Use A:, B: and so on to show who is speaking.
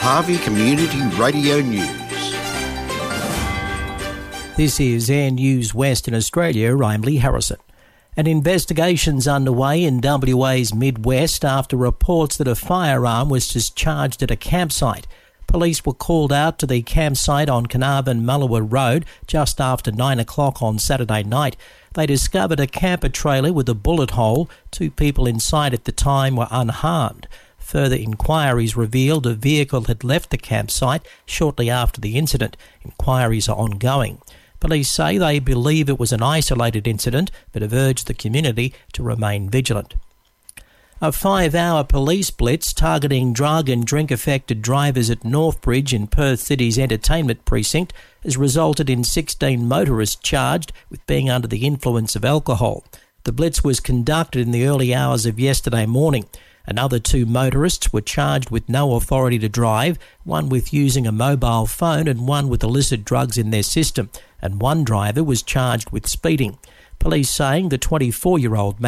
A: Harvey Community Radio News.
B: This is Air News Western Australia. I'm Lee Harrison. An investigation's underway in WA's Midwest after reports that a firearm was discharged at a campsite. Police were called out to the campsite on Carnarvon-Mullawa Road just after 9 o'clock on Saturday night. They discovered a camper trailer with a bullet hole. 2 people inside at the time were unharmed. Further inquiries revealed a vehicle had left the campsite shortly after the incident. Inquiries are ongoing. Police say they believe it was an isolated incident, but have urged the community to remain vigilant. A 5-hour police blitz targeting drug and drink-affected drivers at Northbridge in Perth City's entertainment precinct has resulted in 16 motorists charged with being under the influence of alcohol. The blitz was conducted in the early hours of yesterday morning. Another 2 motorists were charged with no authority to drive, one with using a mobile phone and one with illicit drugs in their system, and one driver was charged with speeding. Police saying the 24-year-old man